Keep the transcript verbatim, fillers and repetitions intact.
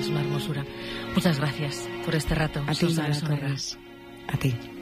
una hermosura. Muchas gracias por este rato. A ti, Mara Torres. A ti.